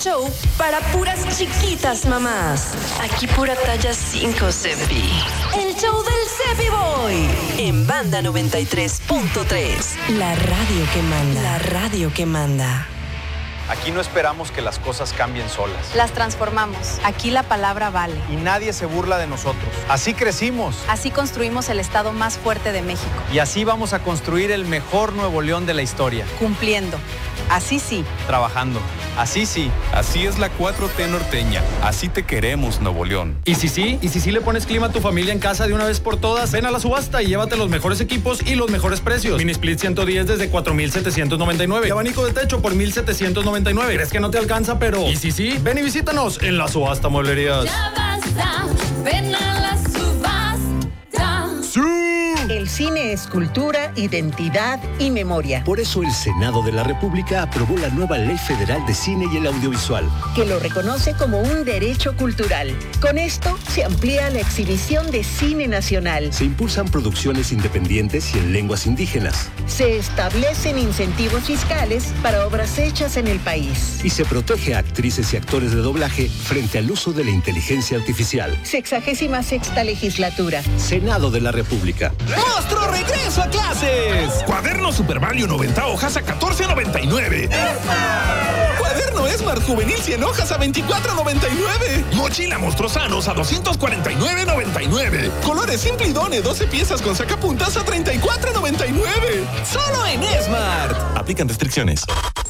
show para puras chiquitas mamás. Aquí pura talla 5, Cepi. El show del Cepi Boy. En Banda 93.3. La radio que manda. La radio que manda. Aquí no esperamos que las cosas cambien solas. Las transformamos. Aquí la palabra vale. Y nadie se burla de nosotros. Así crecimos. Así construimos el estado más fuerte de México. Y así vamos a construir el mejor Nuevo León de la historia. Cumpliendo. Así sí. Trabajando. Así sí. Así es la 4T norteña. Así te queremos, Nuevo León. ¿Y si sí le pones clima a tu familia en casa de una vez por todas? Ven a la subasta y llévate los mejores equipos y los mejores precios. Mini Split 110 desde 4,799. Y abanico de techo por 1,799. ¿Crees que no te alcanza? Pero ¿y si sí? Ven y visítanos en la subasta Mueblerías. Ya basta, ven a la subasta. ¡Sí! El cine es cultura, identidad y memoria. Por eso el Senado de la República aprobó la nueva Ley Federal de Cine y el Audiovisual, Que lo reconoce como un derecho cultural. Con esto se amplía la exhibición de cine nacional. se impulsan producciones independientes y en lenguas indígenas, Se establecen incentivos fiscales para obras hechas en el país. y se protege a actrices y actores de doblaje frente al uso de la inteligencia artificial. 66ª legislatura. Senado de la República. ¡Monstruo regreso a clases! Cuaderno Super Value 90 hojas a $14.99. Cuaderno Smart Juvenil 100 hojas a $24.99. Mochila Monstruosanos a $249.99. Colores Simple y Done 12 piezas con sacapuntas a $34.99. ¡Solo en Smart! Aplican restricciones.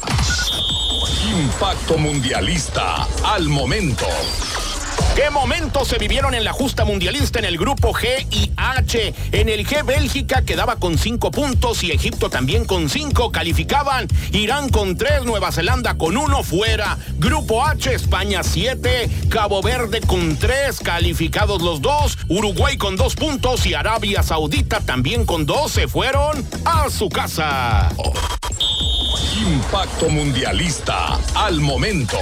Impacto mundialista al momento. ¿Qué momentos se vivieron en la justa mundialista en el grupo G y H? En el G, Bélgica quedaba con 5 puntos y Egipto también con 5. Calificaban Irán con 3, Nueva Zelanda con 1 fuera. Grupo H, España 7, Cabo Verde con 3, calificados los 2. Uruguay con 2 puntos y Arabia Saudita también con 2. Se fueron a su casa. Impacto mundialista al momento.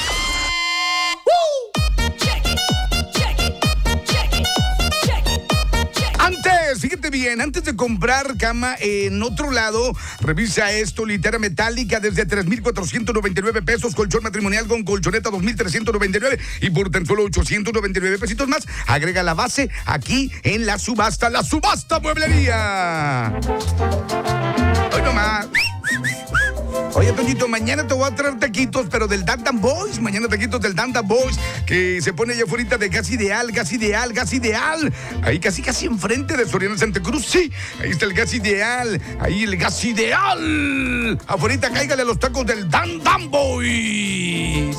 Fíjate bien, antes de comprar cama en otro lado, revisa esto: litera metálica desde 3,499 pesos, colchón matrimonial con colchoneta 2,399 y por tan solo 899 pesitos más, agrega la base aquí en la subasta Mueblería. Hoy nomás. Oye, Toñito, mañana te voy a traer taquitos, pero del Dandan Boys. Mañana taquitos del Dandan Boys, que se pone allá afuera de Gas Ideal. Ahí casi enfrente de Soriana Santa Cruz. Sí, ahí está el Gas Ideal. Ahí el Gas Ideal. Afuera, cáigale a los tacos del Dandan Boys.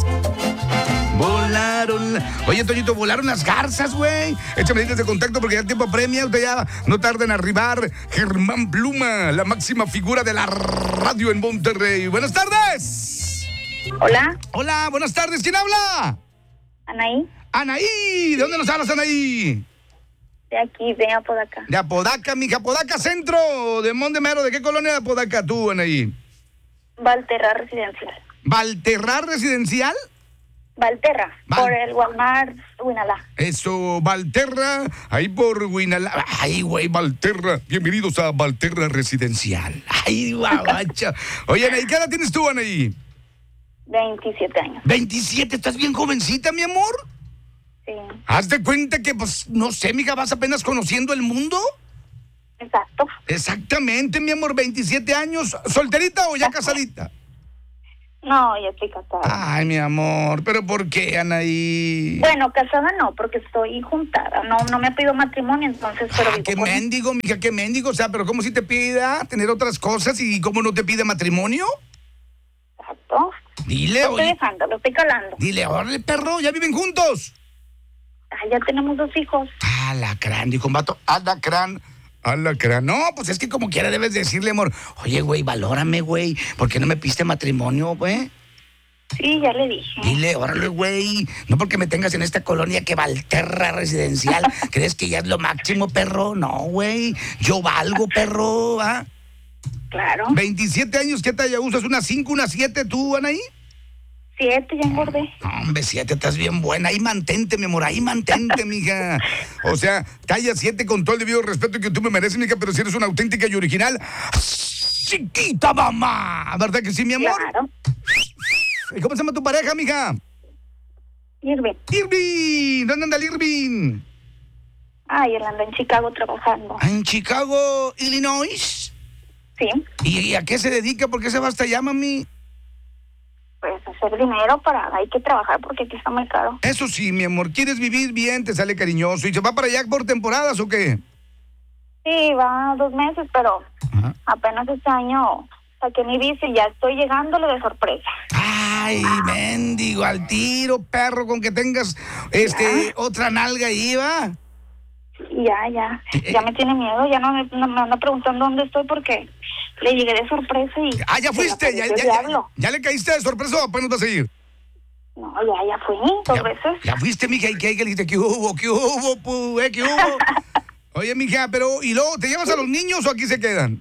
Volaron. Oye, Toñito, volaron las garzas, güey. Échame líneas de contacto porque ya el tiempo apremia. Usted ya no tarda en arribar. Germán Pluma, la máxima figura de la radio en Monterrey. Buenas tardes. Hola. Hola, buenas tardes. ¿Quién habla? Anaí. Anaí. ¿De dónde nos hablas, Anaí? De aquí, de Apodaca. De Apodaca, mija. Apodaca Centro, de Mondemero. ¿De qué colonia de Apodaca tú, Anaí? Valterra Residencial. ¿Valterra Residencial? Valterra, por el Walmart Huinalá. Eso, Valterra, ahí por Huinalá. Ay, güey, Valterra. Bienvenidos a Valterra Residencial. Ay, guabacha. Oye, Anaí, ¿qué edad tienes tú, Anaí? 27 años. 27, ¿estás bien jovencita, mi amor? Sí. Haz de cuenta que, pues, no sé, mija, vas apenas conociendo el mundo. Exacto. Exactamente, mi amor, 27 años. ¿Solterita o ya casadita? No, ya estoy casada. Ay, mi amor, ¿pero por qué, Anaí? Bueno, casada no, porque estoy juntada. No me pido matrimonio, entonces, pero... Qué mendigo, mija, qué mendigo. O sea, pero ¿cómo si te pida tener otras cosas y cómo no te pide matrimonio? Exacto. Dile, lo estoy dejando, lo estoy calando. Dile, órale, perro, ¿ya viven juntos? Ya tenemos 2 hijos. Alacrán, dijo un vato, alacrán. No, pues es que como quiera debes decirle, amor. Oye, güey, valórame, güey. ¿Por qué no me piste matrimonio, güey? Sí, ya le dije. Dile, órale, güey. No porque me tengas en esta colonia que Valterra Residencial. ¿Crees que ya es lo máximo, perro? No, güey. Yo valgo, perro, ¿ah? Claro. 27 años, ¿qué talla usas? ¿Una 5, una 7 tú, Anaí? 7, ya engordé. No, hombre, 7, estás bien buena. Ahí mantente, mi amor, ahí mantente, mija. O sea, talla 7 con todo el debido respeto que tú me mereces, mija, pero si eres una auténtica y original, chiquita mamá. ¿Verdad que sí, mi amor? Claro. ¿Y cómo se llama tu pareja, mija? Irving. Irving. ¿Dónde anda el Irving? Ay, él anda en Chicago trabajando. ¿En Chicago, Illinois? Sí. ¿Y a qué se dedica? ¿Por qué se va hasta allá, mami? Pues hacer dinero hay que trabajar porque aquí está muy caro. Eso sí, mi amor, ¿quieres vivir bien? Te sale cariñoso. ¿Y se va para allá por temporadas o qué? Sí, va 2 meses, pero apenas este año saqué mi visa y ya estoy llegándole de sorpresa. Ay, mendigo, al tiro, perro, con que tengas otra nalga ahí, ¿va? Ya me tiene miedo, ya no me anda preguntando dónde estoy porque le llegué de sorpresa y... Ah, ya fuiste, ya le caíste de sorpresa o apenas vas a ir. No, ya fui 2 veces. Ya fuiste, mija, y que le dijiste, ¿qué hubo, qué hubo? Oye, mija, pero, ¿y luego te llevas a los niños o aquí se quedan?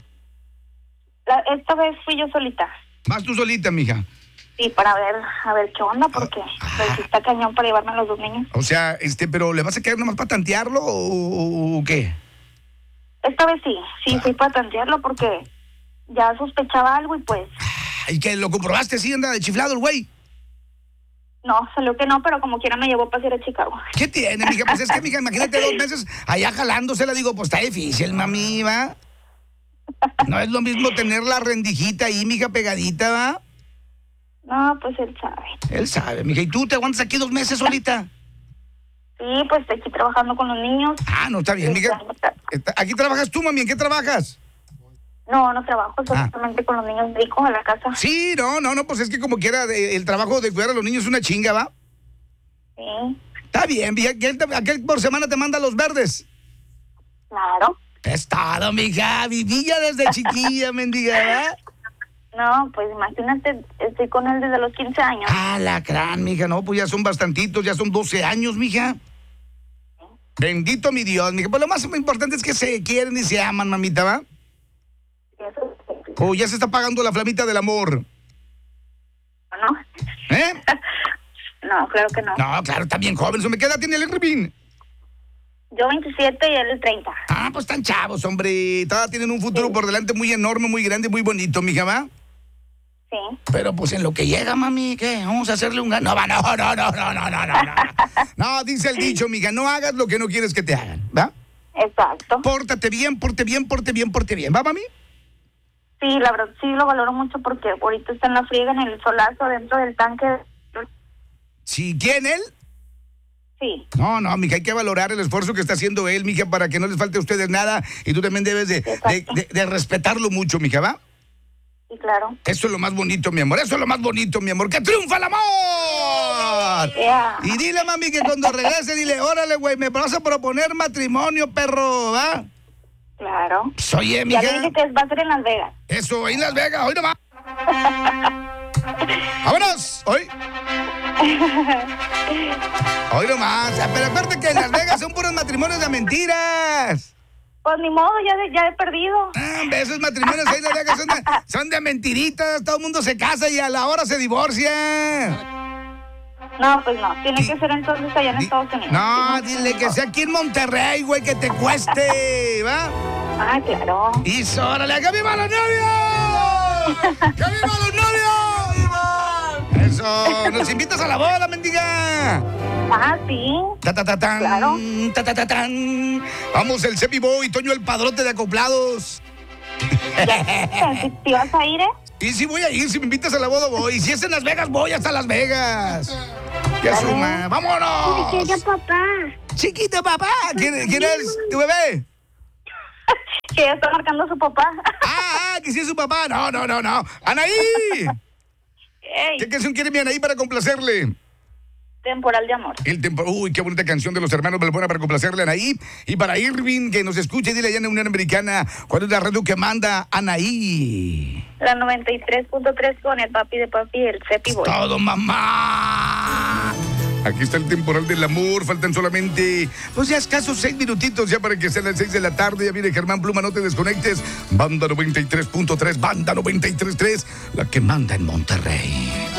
Esta vez fui yo solita. ¿Vas tú solita, mija? Sí, para ver qué onda, porque pues, está cañón para llevarme a los 2 niños. O sea, pero ¿le vas a quedar nomás para tantearlo o qué? Esta vez sí, fui para tantearlo porque ya sospechaba algo y pues... ¿Y que lo comprobaste? ¿Sí anda de chiflado el güey? No, salió que no, pero como quiera me llevó para ir a Chicago. ¿Qué tiene, mija? Pues es que, mija, imagínate 2 meses allá jalándosela, digo, pues está difícil, mami, ¿va? No es lo mismo tener la rendijita ahí, mija, pegadita, ¿va? No, pues él sabe. Él sabe, mija. ¿Y tú te aguantas aquí 2 meses solita? Sí, pues estoy aquí trabajando con los niños. Ah, no, está bien, mija. ¿Aquí trabajas tú, mami? ¿En qué trabajas? No trabajo solamente con los niños ricos a la casa. Sí, no, pues es que como quiera, el trabajo de cuidar a los niños es una chinga, ¿va? Sí. Está bien, mija. ¿Aquel por semana te manda los verdes? Claro. Es todo, mija. Vivilla desde chiquilla, mendiga, ¿verdad? No, pues imagínate, estoy con él desde los 15 años. Ah, lacrán, mija. No, pues ya son bastantitos, ya son 12 años, mija. ¿Sí? Bendito mi Dios, mija. Pues lo más importante es que se quieren y se aman, mamita, ¿va? Oh, ya se está apagando la flamita del amor. ¿No? ¿Eh? No, claro que no. No, claro, está bien joven. ¿Me qué edad tiene el Irving? Yo 27 y él 30. Ah, pues están chavos, hombre. Todas tienen un futuro por delante muy enorme, muy grande, muy bonito, mija, ¿va? Sí. Pero pues en lo que llega, mami, ¿qué? Vamos a hacerle un... No, no. No, dice el dicho, mija, no hagas lo que no quieres que te hagan, ¿va? Exacto. Pórtate bien, ¿va, mami? Sí, la verdad, sí lo valoro mucho porque ahorita está en la friega, en el solazo, dentro del tanque. ¿Sí? ¿Quién, él? Sí. No, mija, hay que valorar el esfuerzo que está haciendo él, mija, para que no les falte a ustedes nada y tú también debes de respetarlo mucho, mija, ¿va? Sí, claro. Eso es lo más bonito, mi amor, ¡que triunfa el amor! Yeah. Y dile, mami, que cuando regrese, dile, órale, güey, me vas a proponer matrimonio, perro, ¿va? Claro. Pues, oye, mija. Ya le dije que va a ser en Las Vegas. Eso, ahí en Las Vegas, hoy nomás. ¡Vámonos! Hoy nomás. Pero acuérdate que en Las Vegas son puros matrimonios de mentiras. Pues ni modo, ya he perdido. Esos matrimonios ahí en Las Vegas son de mentiritas. Todo el mundo se casa y a la hora se divorcia. No, pues no. Tiene que ser entonces allá en Estados Unidos. No, dile que sea aquí en Monterrey, güey, que te cueste, ¿va? Ah, claro. Y órale, ¡que viva los novios! ¡Que viva los novios! Eso, nos invitas a la boda, mendiga. Ah, sí. Claro. Vamos, el Cepi Boy, Toño el Padrote de Acoplados. ¿Te vas a ir, Y si voy a ir, si me invitas a la boda, voy. Y si es en Las Vegas, voy hasta Las Vegas. Ya suma. ¡Vámonos! Chiquito papá. Chiquito papá. ¿Quién es tu bebé? Que ya está marcando a su papá. Que sí es su papá. No. ¡Anaí! ¿Qué canción quiere mi Anaí para complacerle? Temporal de amor. Uy, qué bonita canción de los hermanos Balbuena para complacerle a Anaí. Y para Irving, que nos escuche, dile allá en la Unión Americana, ¿cuál es la radio que manda Anaí? La 93.3 con el papi de papi, el Cepi Boy. ¡Todo, mamá! Aquí está el temporal del amor, faltan solamente, pues ya escasos 6 minutitos ya para que sean las 6 de la tarde. Ya viene Germán Pluma, no te desconectes. Banda 93.3, Banda 93.3, la que manda en Monterrey.